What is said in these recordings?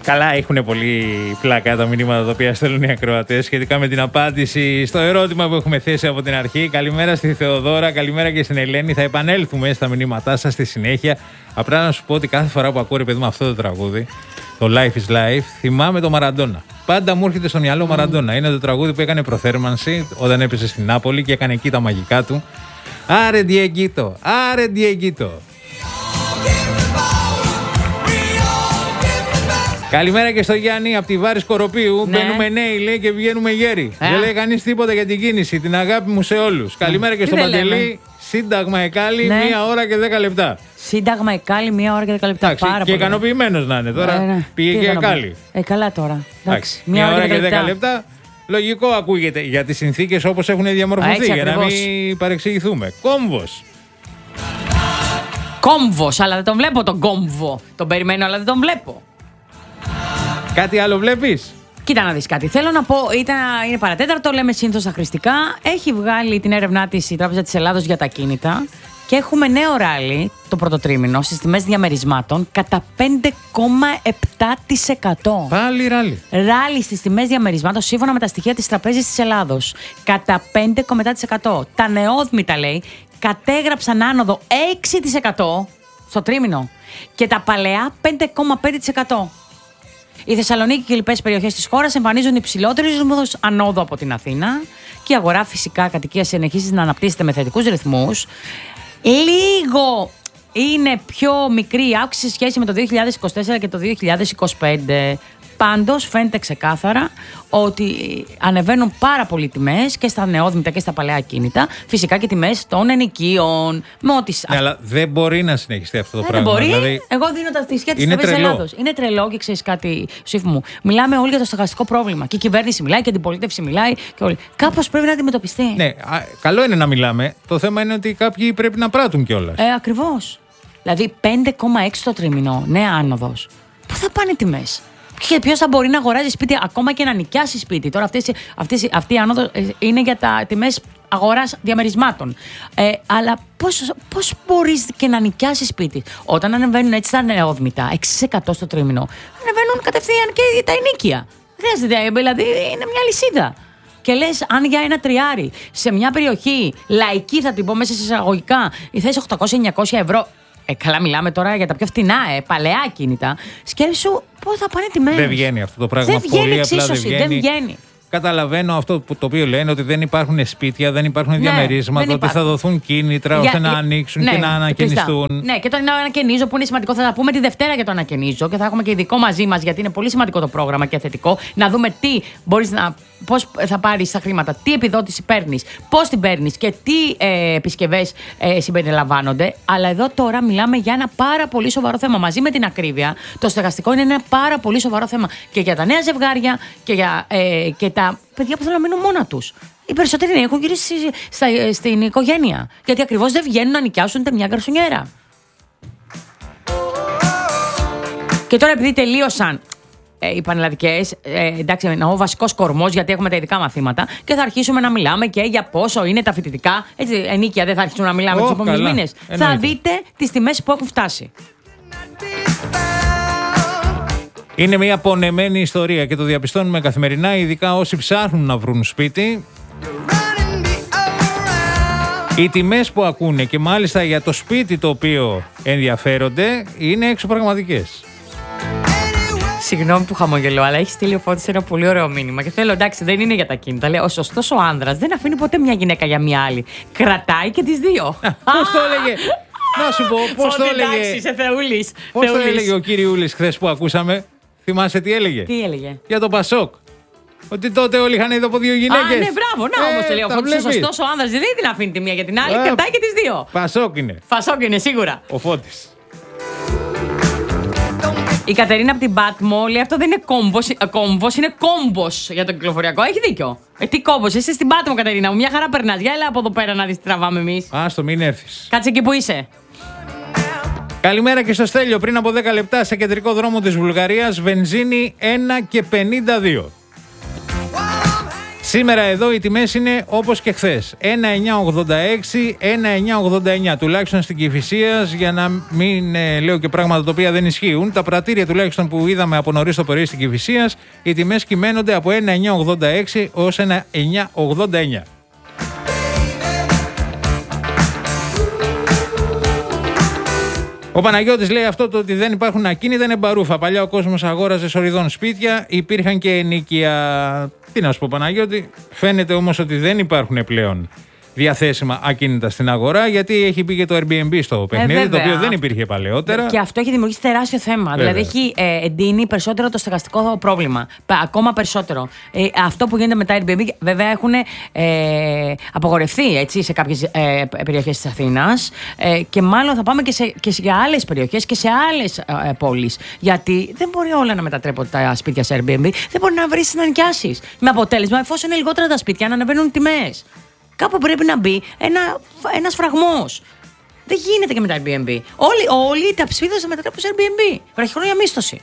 Καλά, έχουν πολύ πλάκα τα μηνύματα τα οποία στέλνουν οι ακροατές σχετικά με την απάντηση στο ερώτημα που έχουμε θέσει από την αρχή. Καλημέρα στη Θεοδώρα, καλημέρα και στην Ελένη. Θα επανέλθουμε στα μηνύματά σας στη συνέχεια. Απλά να σου πω ότι κάθε φορά που ακούω, ρε παιδί μου, αυτό το τραγούδι, το Life is Life, θυμάμαι το Μαραντόνα. Πάντα μου έρχεται στο μυαλό Μαραντόνα. Είναι το τραγούδι που έκανε προθέρμανση όταν έπεσε στην Νάπολη και έκανε εκεί τα μαγικά του. Άρε Διεγκίτο, άρε Διεγκίτο. Καλημέρα και στο Γιάννη από τη Βάρη Σκοροπίου. Ναι. Μπαίνουμε νέοι, λέει, και βγαίνουμε γέροι. Δεν λέει κανείς τίποτα για την κίνηση. Την αγάπη μου σε όλους. Καλημέρα και στο Παντελή. Σύνταγμα Εκάλη, 1 ώρα και 10 λεπτά. Σύνταγμα Εκάλη, 1 ώρα και 10 λεπτά. Εντάξει, πάρα και ικανοποιημένος να είναι τώρα. Πήγε και Εκάλη. Καλά τώρα. Εντάξει, 1 ώρα και 10 λεπτά. Λογικό ακούγεται για τις συνθήκες όπως έχουν διαμορφωθεί. Για να μην παρεξηγηθούμε. Κόμβος. Κόμβος, αλλά δεν τον βλέπω τον κόμβο. Τον περιμένω, αλλά δεν τον βλέπω. Κάτι άλλο βλέπεις? Κοίτα να δεις κάτι. Θέλω να πω, είναι παρατέταρτο, λέμε συνήθως αχρηστικά. Έχει βγάλει την έρευνά της η Τράπεζα της Ελλάδος για τα κίνητα και έχουμε νέο ράλι το πρώτο τρίμηνο στις τιμές διαμερισμάτων κατά 5,7%. Πάλι ράλι. Ράλι στις τιμές διαμερισμάτων σύμφωνα με τα στοιχεία της Τραπέζης της Ελλάδος. Κατά 5,7%. Τα νεόδμητα, λέει, κατέγραψαν άνοδο 6% στο τρίμηνο και τα παλαιά 5,5%. Η Θεσσαλονίκη και οι λοιπές περιοχές της χώρας εμφανίζουν υψηλότερους ρυθμούς ανόδου από την Αθήνα και η αγορά φυσικά κατοικίας συνεχίζει να αναπτύσσεται με θετικούς ρυθμούς. Λίγο είναι πιο μικρή η αύξηση σε σχέση με το 2024 και το 2025. Πάντως φαίνεται ξεκάθαρα ότι ανεβαίνουν πάρα πολύ τιμές και στα νεόδμητα και στα παλαιά κίνητα. Φυσικά και τιμές των ενοικίων. Ναι, αλλά δεν μπορεί να συνεχιστεί αυτό το πράγμα. Δεν μπορεί. Δηλαδή... Εγώ δίνω τα στοιχεία της Τραπέζης Ελλάδος. Είναι τρελό και ξέρεις κάτι, Σύφη μου. Μιλάμε όλοι για το στεγαστικό πρόβλημα. Και η κυβέρνηση μιλάει και η αντιπολίτευση μιλάει και όλοι. Κάπως πρέπει να αντιμετωπιστεί. Ναι, καλό είναι να μιλάμε. Το θέμα είναι ότι κάποιοι πρέπει να πράττουν κιόλας. Ακριβώς. Δηλαδή 5,6 το τρίμηνο, νέα άνοδος. Πού θα πάνε οι τιμές? Ποιος θα μπορεί να αγοράζει σπίτι, ακόμα και να νοικιάσει σπίτι? Τώρα αυτή η άνοδο είναι για τα τιμές αγοράς διαμερισμάτων. Αλλά πώς μπορείς και να νοικιάσεις σπίτι? Όταν ανεβαίνουν έτσι τα νεόδμητα, 6% στο τρίμηνο, ανεβαίνουν κατευθείαν και τα ενοίκια. Χρειάζεται, δηλαδή είναι μια λυσίδα. Και λες, αν για ένα τριάρι σε μια περιοχή λαϊκή, θα την πω μέσα σε εισαγωγικά, η θέση 800-900 ευρώ. Καλά, μιλάμε τώρα για τα πιο φτηνά, παλαιά κίνητα. Σκέψου πώς θα πάνε τιμές. Δεν βγαίνει αυτό το πράγμα. Δεν βγαίνει εξίσωση, δεν βγαίνει. Καταλαβαίνω αυτό το οποίο λένε, ότι δεν υπάρχουν σπίτια, δεν υπάρχουν διαμερίσματα, ότι θα δοθούν κίνητρα ώστε να ανοίξουν και να ανακαινιστούν. Ναι, και το ανακαινίζω που είναι σημαντικό, θα τα πούμε τη Δευτέρα για το ανακαινίζω και θα έχουμε και ειδικό μαζί μας, γιατί είναι πολύ σημαντικό το πρόγραμμα και θετικό. Να δούμε πώς θα πάρεις τα χρήματα, τι επιδότηση παίρνεις, πώς την παίρνεις και τι επισκευές συμπεριλαμβάνονται. Αλλά εδώ τώρα μιλάμε για ένα πάρα πολύ σοβαρό θέμα. Μαζί με την ακρίβεια, το στεγαστικό είναι ένα πάρα πολύ σοβαρό θέμα και για τα νέα ζευγάρια και τα παιδιά που θέλουν να μείνουν μόνα τους. Οι περισσότεροι έχουν γυρίσει στην οικογένεια. Γιατί ακριβώς δεν βγαίνουν να νοικιάσουν ούτε μια γκαρσονιέρα. Και τώρα επειδή τελείωσαν οι πανελλαδικές, εντάξει, εννοώ ο βασικός κορμός, γιατί έχουμε τα ειδικά μαθήματα και θα αρχίσουμε να μιλάμε και για πόσο είναι τα φοιτητικά. Έτσι, ενίκια δεν θα αρχίσουμε να μιλάμε τους επόμενους μήνες. Θα δείτε τις τιμές που έχουν φτάσει. Είναι μια πονεμένη ιστορία και το διαπιστώνουμε καθημερινά, ειδικά όσοι ψάχνουν να βρουν σπίτι. Οι τιμές που ακούνε και μάλιστα για το σπίτι το οποίο ενδιαφέρονται είναι εξωπραγματικές. Συγγνώμη που χαμογελώ, αλλά έχει στείλει ο Φώτης ένα πολύ ωραίο μήνυμα και θέλω, εντάξει, δεν είναι για τα κίνητα. Λέει, ο σωστός ο άνδρας δεν αφήνει ποτέ μια γυναίκα για μια άλλη. Κρατάει και τις δύο. Πώς το έλεγε? Να σου πω, πώς το έλεγε? Εντάξει, είσαι θεούλης. Πώς το έλεγε ο Κυριούλης χθες που ακούσαμε? Θυμάσαι τι έλεγε? Τι έλεγε? Για το Πασόκ. Ότι τότε όλοι είχαν είδο από δύο γυναίκες. Ναι, μπράβο. Να όμως λέει ο Φώτης, ο σωστός ο άνδρας δεν την αφήνει τη μία για την άλλη, κρατάει και τις δύο. Πασόκ είναι. Πασόκ είναι, σίγουρα. Ο Φώτης. Η Κατερίνα από την Πάτμο λέει: αυτό δεν είναι κόμβος, είναι κόμπος για το κυκλοφοριακό. Έχει δίκιο. Τι κόμπος, είσαι στην Πάτμο, Κατερίνα μου. Μια χαρά περνάς. Για έλα από εδώ πέρα να δεις τι τραβάμε εμείς. Άστο, μην έρθεις. Κάτσε εκεί που είσαι. Καλημέρα και στο Στέλιο. Πριν από 10 λεπτά σε κεντρικό δρόμο της Βουλγαρίας, βενζίνη 1,52. Σήμερα εδώ οι τιμές είναι όπως και χθες. 1,986, 1,989 τουλάχιστον στην Κηφισίας, για να μην λέω και πράγματα τα οποία δεν ισχύουν. Τα πρατήρια τουλάχιστον που είδαμε από νωρίς το πρωί στην Κηφισίας, οι τιμές κυμαίνονται από 1,986 ως 1,989. Ο Παναγιώτης λέει αυτό το ότι δεν υπάρχουν ακίνητα είναι μπαρούφα. Παλιά ο κόσμος αγόραζε σοριδών σπίτια, υπήρχαν και ενοίκια. Τι να σου πω, Παναγιώτη, φαίνεται όμως ότι δεν υπάρχουν πλέον διαθέσιμα ακίνητα στην αγορά, γιατί έχει μπει και το Airbnb στο παιχνίδι, το οποίο δεν υπήρχε παλαιότερα. Και αυτό έχει δημιουργήσει τεράστιο θέμα. Δηλαδή έχει εντείνει περισσότερο το στεγαστικό πρόβλημα. Ακόμα περισσότερο. Αυτό που γίνεται με τα Airbnb, βέβαια έχουν απογορευτεί, έτσι, σε κάποιες περιοχές της Αθήνας, και μάλλον θα πάμε και σε άλλες περιοχές και σε άλλες πόλεις. Γιατί δεν μπορεί όλα να μετατρέπονται τα σπίτια σε Airbnb, δεν μπορεί να βρεις να νοικιάσεις. Με αποτέλεσμα, εφόσον είναι λιγότερα τα σπίτια, να ανεβαίνουν τιμές. Κάπου πρέπει να μπει ένας φραγμός. Δεν γίνεται και με τα Airbnb. Όλοι τα σπίτια θα μετατρέπουν σε Airbnb. Βραχυχρόνια μίσθωση.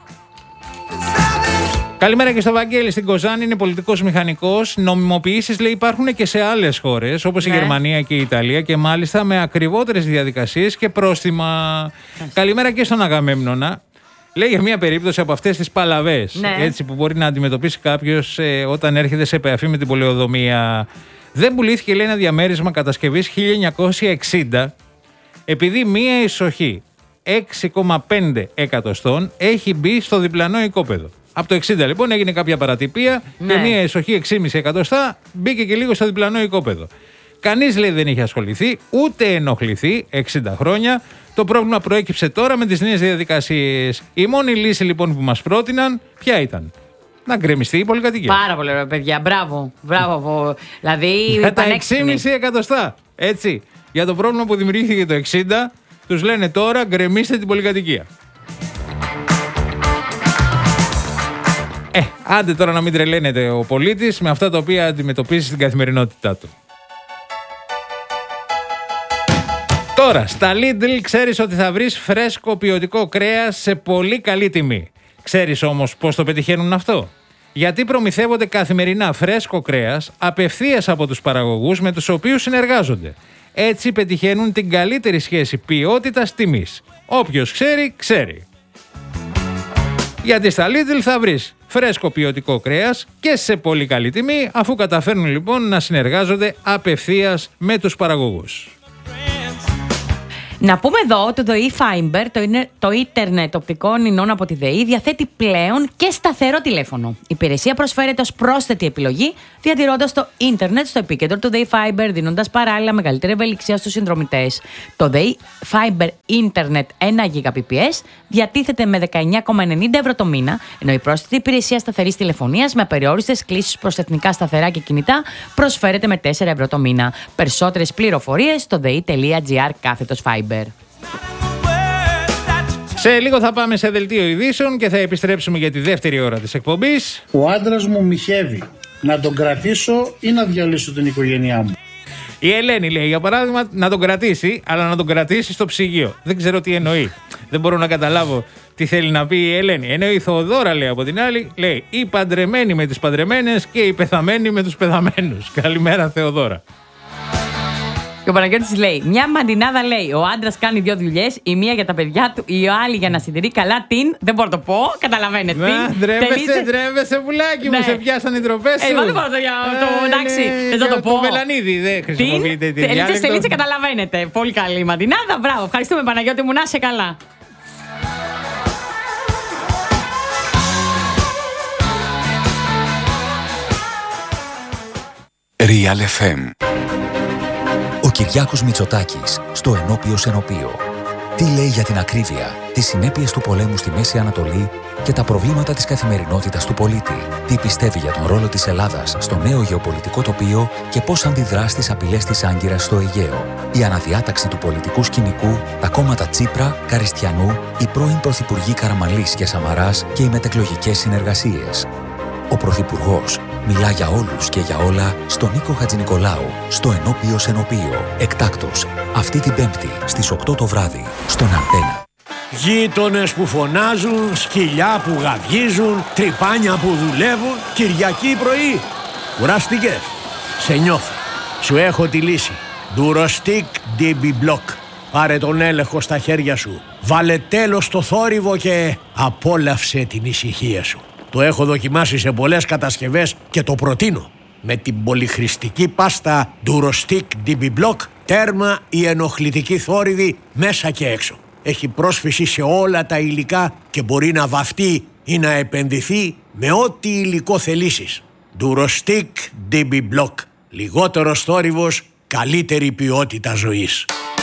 Καλημέρα και στο Βαγγέλη στην Κοζάνη, είναι πολιτικός μηχανικός. Νομιμοποιήσεις, λέει, υπάρχουν και σε άλλες χώρες, όπως η Γερμανία και η Ιταλία, και μάλιστα με ακριβότερες διαδικασίες και πρόστιμα. Καλημέρα και στον Αγαμέμνονα. Λέει για μια περίπτωση από αυτές τις παλαβές, έτσι, που μπορεί να αντιμετωπίσει κάποιος όταν έρχεται σε επαφή με την πολεοδομία. Δεν πουλήθηκε, λέει, ένα διαμέρισμα κατασκευής 1960, επειδή μία εισοχή 6,5 εκατοστών έχει μπει στο διπλανό οικόπεδο. Από το 60 λοιπόν έγινε κάποια παρατυπία και μία εισοχή 6,5 εκατοστά μπήκε και λίγο στο διπλανό οικόπεδο. Κανείς, λέει, δεν είχε ασχοληθεί, ούτε ενοχληθεί 60 χρόνια. Το πρόβλημα προέκυψε τώρα με τις νέες διαδικασίες. Η μόνη λύση λοιπόν που μας πρότειναν, ποια ήταν? Να γκρεμιστεί η πολυκατοικία. Πάρα πολύ ωραία, παιδιά. Μπράβο. Δηλαδή, για τα 6,5 εκατοστά. Έτσι. Για το πρόβλημα που δημιουργήθηκε το 60, τους λένε τώρα γκρεμίστε την πολυκατοικία. Άντε τώρα να μην τρελαίνεται ο πολίτης με αυτά τα οποία αντιμετωπίζει στην καθημερινότητά του. Τώρα, στα Lidl ξέρεις ότι θα βρεις φρέσκο ποιοτικό κρέας σε πολύ καλή τιμή. Ξέρεις όμως πώς το πετυχαίνουν αυτό? Γιατί προμηθεύονται καθημερινά φρέσκο κρέας απευθείας από τους παραγωγούς με τους οποίους συνεργάζονται. Έτσι πετυχαίνουν την καλύτερη σχέση ποιότητας-τιμής. Όποιος ξέρει, ξέρει. Γιατί στα Lidl θα βρεις φρέσκο ποιοτικό κρέας και σε πολύ καλή τιμή, αφού καταφέρνουν λοιπόν να συνεργάζονται απευθείας με τους παραγωγούς. Να πούμε εδώ ότι το eFiber, το ίντερνετ οπτικών ινών από τη ΔΕΗ, διαθέτει πλέον και σταθερό τηλέφωνο. Η υπηρεσία προσφέρεται ως πρόσθετη επιλογή, διατηρώντας το ίντερνετ στο επίκεντρο του ΔΕΗ Fiber, δίνοντας παράλληλα μεγαλύτερη ευελιξία στους συνδρομητές. Το ΔΕΗ Fiber Internet 1 Gbps διατίθεται με 19,90 ευρώ το μήνα, ενώ η πρόσθετη υπηρεσία σταθερής τηλεφωνίας με απεριόριστες κλήσεις προς εθνικά σταθερά και κινητά προσφέρεται με 4 ευρώ το μήνα. Περισσότερες πληροφορίες στο dei.gr/Fiber. Σε λίγο θα πάμε σε δελτίο ειδήσεων και θα επιστρέψουμε για τη δεύτερη ώρα της εκπομπής. Ο άντρας μου μοιχεύει. Να τον κρατήσω ή να διαλύσω την οικογένειά μου? Η Ελένη λέει, για παράδειγμα, να τον κρατήσει, αλλά να τον κρατήσει στο ψυγείο. Δεν ξέρω τι εννοεί. Δεν μπορώ να καταλάβω τι θέλει να πει η Ελένη. Ενώ η Θοδόρα, λέει, από την άλλη, λέει, οι παντρεμένοι με τις παντρεμένες και οι πεθαμένοι με τους πεθαμένους. Καλημέρα, Θεοδόρα. Και ο Παναγιώτης λέει: μια μαντινάδα, λέει, ο άντρας κάνει 2 δουλειές, η μία για τα παιδιά του, η άλλη για να συντηρεί καλά την. Δεν μπορώ να το πω, καταλαβαίνετε. Ντρέπεσαι, πουλάκι μου, σε πιάσαν οι τροπές σου. Δεν μπορώ να το εντάξει, δεν θα το πω. Το Βελανίδη δεν χρησιμοποιείται τη διάλεκτο. Τελίτσε, καταλαβαίνετε. Πολύ καλή μαντινάδα, μπράβο. Ευχαριστούμε, Παναγιώτη μου, να είσαι καλά. Real FM. Ο Κυριάκος Μητσοτάκης στο Ενώπιο Σενοπείο. Τι λέει για την ακρίβεια, τις συνέπειες του πολέμου στη Μέση Ανατολή και τα προβλήματα της καθημερινότητας του πολίτη. Τι πιστεύει για τον ρόλο της Ελλάδας στο νέο γεωπολιτικό τοπίο και πώς αντιδρά στις απειλές της Άγκυρας στο Αιγαίο. Η αναδιάταξη του πολιτικού σκηνικού, τα κόμματα Τσίπρα, Καριστιανού, οι πρώην πρωθυπουργοί Καραμανλής και Σαμαράς και οι μετεκλογικές συνεργασίες. Ο Πρωθυπουργός μιλά για όλους και για όλα στον Νίκο Χατζηνικολάου, στο Ενώπιο Σενοπείο. Εκτάκτος, αυτή την Πέμπτη στις 8 το βράδυ, στον Αντένα. Γείτονες που φωνάζουν, σκυλιά που γαβγίζουν, τρυπάνια που δουλεύουν, Κυριακή πρωί. Κουράστηκες? Σε νιώθω. Σου έχω τη λύση. Durostic DB Block. Πάρε τον έλεγχο στα χέρια σου. Βάλε τέλος στο θόρυβο και απόλαυσε την ησυχία σου. Το έχω δοκιμάσει σε πολλές κατασκευές και το προτείνω. Με την πολυχρηστική πάστα Durostic DB Block, τέρμα η ενοχλητική θόρυβη μέσα και έξω. Έχει πρόσφυση σε όλα τα υλικά και μπορεί να βαφτεί ή να επενδυθεί με ό,τι υλικό θελήσεις. Durostic DB Block. Λιγότερος θόρυβος, καλύτερη ποιότητα ζωής.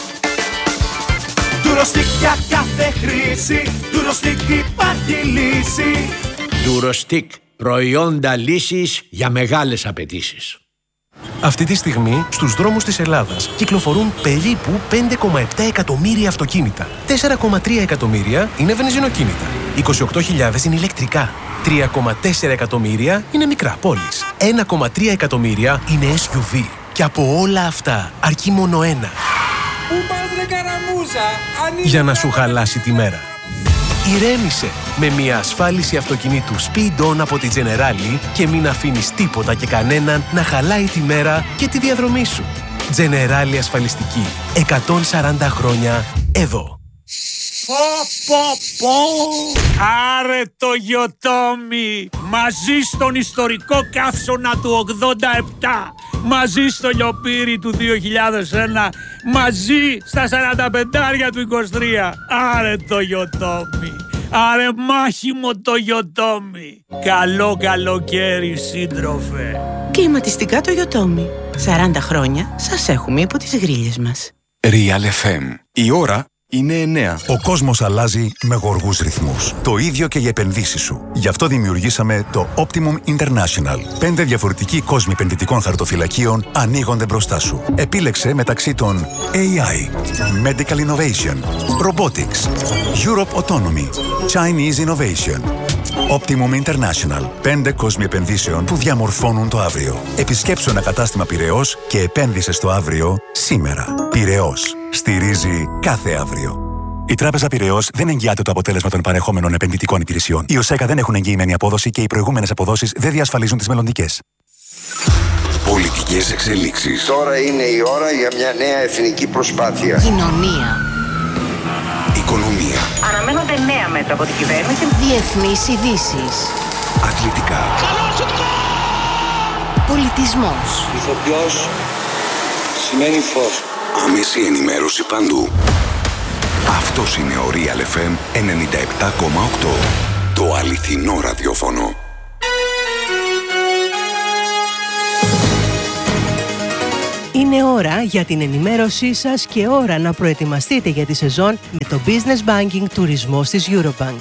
Durostic για κάθε χρήση, Durostic υπάρχει λύση. Durostic, προϊόντα λύσης για μεγάλες απαιτήσεις. Αυτή τη στιγμή στους δρόμους της Ελλάδας κυκλοφορούν περίπου 5,7 εκατομμύρια αυτοκίνητα. 4,3 εκατομμύρια είναι βενζινοκίνητα. 28.000 είναι ηλεκτρικά. 3,4 εκατομμύρια είναι μικρά πόλεις. 1,3 εκατομμύρια είναι SUV. Και από όλα αυτά αρκεί μόνο ένα. Πού πας ρε καραμούζα? Για να σου χαλάσει τη μέρα. Ηρέμησε με μια ασφάλιση αυτοκινήτου Speed On από τη Generali και μην αφήνεις τίποτα και κανέναν να χαλάει τη μέρα και τη διαδρομή σου. Generali ασφαλιστική. 140 χρόνια εδώ. Άρε το Γιοτόμι! Μαζί στον ιστορικό καύσωνα του 87, μαζί στο λιοπύρι του 2001, μαζί στα 45 του 23. Άρε το Γιοτόμι! Άρε μάχημο το Γιοτόμι! Καλό καλοκαίρι, σύντροφε! Κλιματιστικά το Γιοτόμι. 40 χρόνια σας έχουμε υπό τις γρίλες μας. Real FM. Η ώρα είναι 9. Ο κόσμος αλλάζει με γοργούς ρυθμούς. Το ίδιο και οι επενδύσεις σου. Γι' αυτό δημιουργήσαμε το Optimum International. 5 διαφορετικοί κόσμοι επενδυτικών χαρτοφυλακίων ανοίγονται μπροστά σου. Επίλεξε μεταξύ των AI, Medical Innovation, Robotics, Europe Autonomy, Chinese Innovation. Optimum International. 5 κόσμοι επενδύσεων που διαμορφώνουν το αύριο. Επισκέψου ένα κατάστημα Πειραιώς και επένδυσε στο αύριο σήμερα. Πειραιώς. Στηρίζει κάθε αύριο. Η Τράπεζα Πειραιώς δεν εγγυάται το αποτέλεσμα των παρεχόμενων επενδυτικών υπηρεσιών. Οι ΟΣΕΚΑ δεν έχουν εγγυημένη απόδοση και οι προηγούμενες αποδόσεις δεν διασφαλίζουν τις μελλοντικές. Πολιτικές εξελίξεις. Τώρα είναι η ώρα για μια νέα εθνική προσπάθεια. Κοινωνία. Οικονομία. Αναμένονται νέα μέτρα από την κυβέρνηση. Διεθνείς ειδήσεις. Αθλητικά. Πολιτισμός. Ηθοποιός σημαίνει φως. Άμεση ενημέρωση παντού. Αυτός είναι ο Real FM 97,8. Το αληθινό ραδιόφωνο. Είναι ώρα για την ενημέρωσή σας και ώρα να προετοιμαστείτε για τη σεζόν με το Business Banking τουρισμός της Eurobank.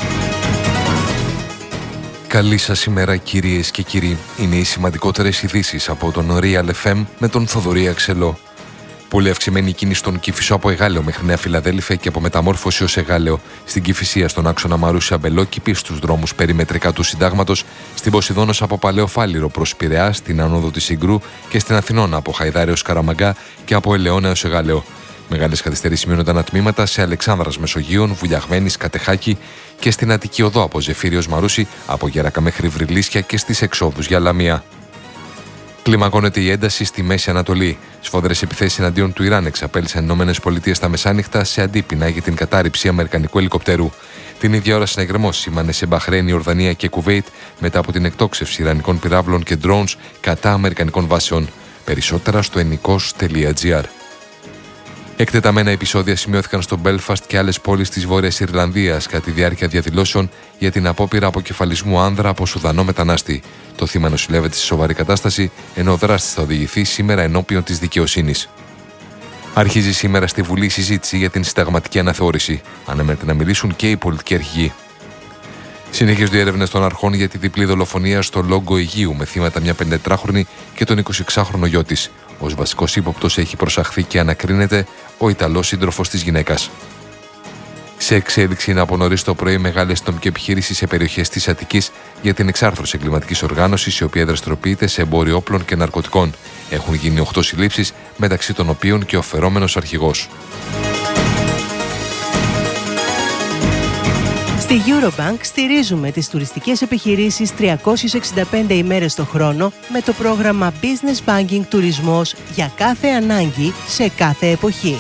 Καλή σας ημέρα κυρίες και κύριοι. Είναι οι σημαντικότερες ειδήσεις από τον Real FM με τον Θοδωρή Αξελό. Πολύ αυξημένη κίνηση στον Κηφισό από Εγάλεο μέχρι Νέα Φιλαδέλφια και από Μεταμόρφωση ως Εγάλεο. Στην Κηφισία στον άξονα Μαρούσια Μπελόκηπη, στους δρόμους περιμετρικά του Συντάγματος, στην Ποσειδώνος από Παλαιό Φάληρο προς Πειραιά, στην Ανόδο της Συγκρού και στην Αθηνώνα από Χαϊδάρη ως Καραμαγκά και από Ελαιώνα ως Εγάλεο. Μεγάλες καθυστερήσεις σημειώνονταν τμήματα σε Αλεξάνδρας Μεσογείων, Βουλιαγμένης, Κατεχάκη και στην Αττική Οδό από Ζεφύριος Μαρούση, από Γέρακα μέχρι Βρυλίσια και στις εξόδους για Λαμία. Κλιμακώνεται η ένταση στη Μέση Ανατολή. Σφοδρές επιθέσεις εναντίον του Ιράν εξαπέλυσαν οι ΗΠΑ τα μεσάνυχτα σε αντίπεινα για την κατάρριψη αμερικανικού ελικοπτέρου. Την ίδια ώρα συναγερμός σήμανε σε Μπαχρέιν, Ιορδανία και Κουβέιτ μετά από την εκτόξευση ιρανικών πυράβλων και drones κατά αμερικανικών βάσεων. Περισσότερα στο ennikos.gr. Εκτεταμένα επεισόδια σημειώθηκαν στο Μπέλφαστ και άλλες πόλεις της Βόρειας Ιρλανδίας κατά τη διάρκεια διαδηλώσεων για την απόπειρα αποκεφαλισμού άνδρα από Σουδανό μετανάστη. Το θύμα νοσηλεύεται σε σοβαρή κατάσταση, ενώ ο δράστης θα οδηγηθεί σήμερα ενώπιον της δικαιοσύνης. Αρχίζει σήμερα στη Βουλή η συζήτηση για την συνταγματική αναθεώρηση. Αναμένεται να μιλήσουν και οι πολιτικοί αρχηγοί. Συνεχίζονται οι έρευνες των αρχών για τη διπλή δολοφονία στο Λόγκο Αιγείου με θύματα μια 54χρονη και τον 26χρονο γιο της. Ως βασικός ύποπτος έχει προσαχθεί και ανακρίνεται ο Ιταλός σύντροφος της γυναίκας. Σε εξέλιξη είναι από νωρίς το πρωί μεγάλη αστυνομική επιχείρηση σε περιοχές της Αττικής για την εξάρθρωση εγκληματικής οργάνωσης, η οποία δραστηριοποιείται σε εμπόριο όπλων και ναρκωτικών. Έχουν γίνει 8 συλλήψεις, μεταξύ των οποίων και ο φερόμενος αρχηγός. Στη Eurobank στηρίζουμε τις τουριστικές επιχειρήσεις 365 ημέρες το χρόνο με το πρόγραμμα Business Banking Τουρισμός για κάθε ανάγκη σε κάθε εποχή.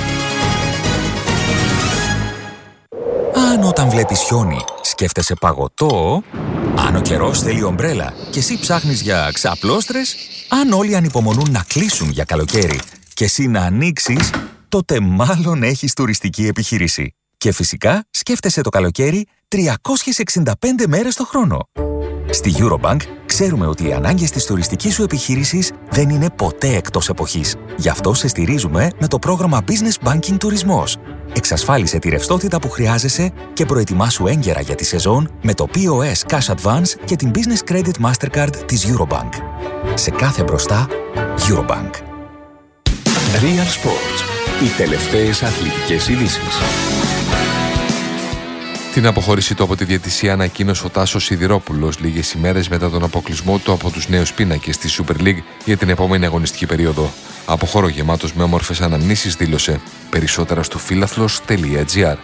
Αν όταν βλέπεις χιόνι σκέφτεσαι παγωτό, αν ο καιρός θέλει ομπρέλα και εσύ ψάχνεις για ξαπλώστρες, αν όλοι ανυπομονούν να κλείσουν για καλοκαίρι και εσύ να ανοίξεις, τότε μάλλον έχεις τουριστική επιχείρηση. Και φυσικά σκέφτεσαι το καλοκαίρι 365 μέρες το χρόνο. Στη Eurobank ξέρουμε ότι οι ανάγκες της τουριστικής σου επιχείρησης δεν είναι ποτέ εκτός εποχής. Γι' αυτό σε στηρίζουμε με το πρόγραμμα Business Banking Τουρισμός. Εξασφάλισε τη ρευστότητα που χρειάζεσαι και προετοιμάσου έγκαιρα για τη σεζόν με το POS Cash Advance και την Business Credit Mastercard της Eurobank. Σε κάθε μπροστά, Eurobank. Real Sports. Οι τελευταίες αθλητικές ειδήσεις. Την αποχώρησή του από τη διαιτησία ανακοίνωσε ο Τάσος Σιδηρόπουλος λίγες ημέρες μετά τον αποκλεισμό του από τους νέους πίνακες της Super League για την επόμενη αγωνιστική περίοδο. Αποχώρο γεμάτος με όμορφες αναμνήσεις, δήλωσε. Περισσότερα στο φίλαθλος.gr.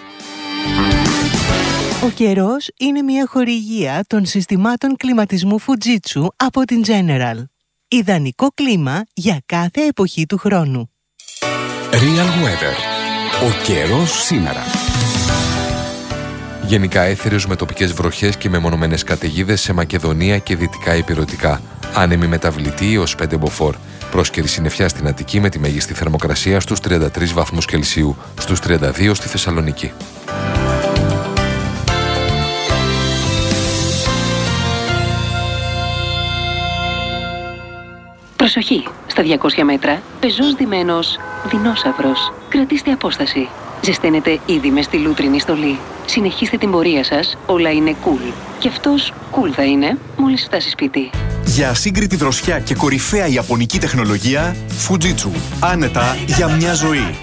Ο καιρός είναι μια χορηγία των συστημάτων κλιματισμού Fujitsu από την General. Ιδανικό κλίμα για κάθε εποχή του χρόνου. Real Weather. Ο καιρός σήμερα. Γενικά έθεριος με τοπικές βροχές και μεμονωμένες καταιγίδες σε Μακεδονία και δυτικά ηπειρωτικά. Άνεμη μεταβλητή ως 5 μποφόρ. Πρόσκαιρη συννεφιά στην Αττική με τη μέγιστη θερμοκρασία στους 33 βαθμούς Κελσίου, στους 32 στη Θεσσαλονίκη. Προσοχή! Στα 200 μέτρα, πεζός ντυμένος δεινόσαυρος. Κρατήστε απόσταση. Ζεσταίνετε ήδη μες στη λούτρινη στολή. Συνεχίστε την πορεία σας, όλα είναι cool. Και αυτός cool θα είναι μόλις φτάσει σπίτι. Για ασύγκριτη δροσιά και κορυφαία ιαπωνική τεχνολογία, Fujitsu. Άνετα για μια ζωή.